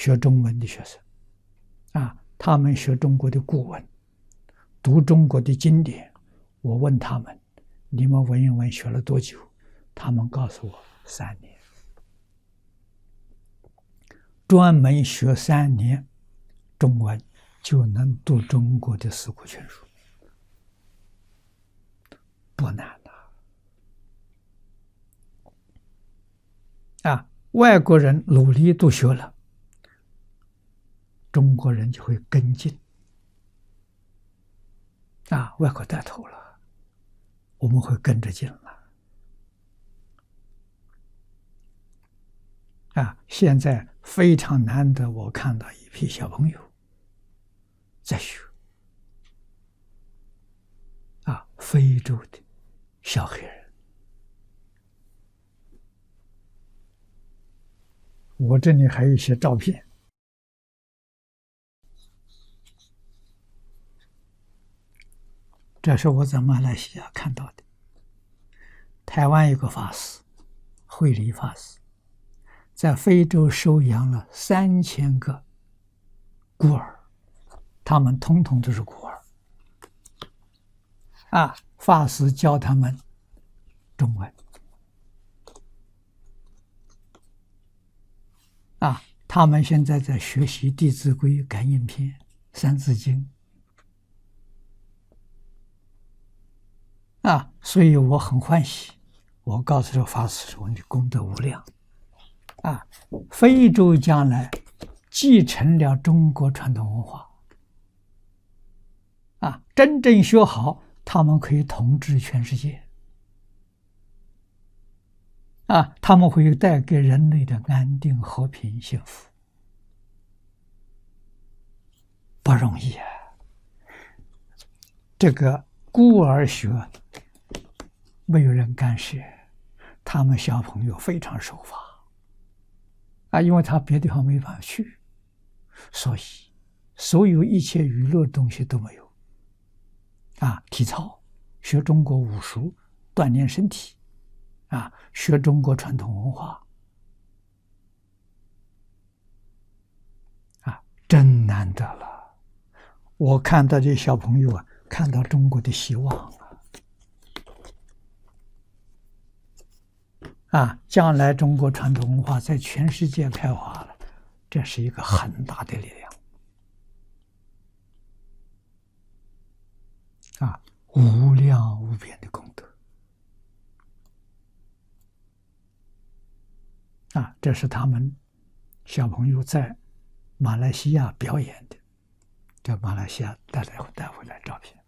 学中文的学生，他们学中国的古文，读中国的经典。我问他们：“你们文言文学了多久？”他们告诉我3年，专门学3年中文就能读中国的四库全书，不难的。外国人努力都学了，中国人就会跟进。外国带头了，我们会跟着进了。现在非常难得，我看到一批小朋友在学。非洲的小黑人，我这里还有一些照片。这是我在马来西亚看到的。台湾有个法师，慧理法师，在非洲收养了3000个孤儿，他们统统都是孤儿。法师教他们中文。他们现在在学习《弟子规》《感应篇》《三字经》。所以我很欢喜。我告诉这个法师说：“你功德无量。”非洲将来继承了中国传统文化。真正学好，他们可以统治全世界。他们会带给人类的安定、和平、幸福，不容易啊！这个孤儿学没有人干涉，他们小朋友非常守法因为他别的地方没办法去，所以所有一切娱乐的东西都没有。体操，学中国武术，锻炼身体。学中国传统文化。真难得了。我看到这小朋友看到中国的希望将来中国传统文化在全世界开花了，这是一个很大的力量。无量无边的功德。这是他们小朋友在马来西亚表演的，这马来西亚带回来照片。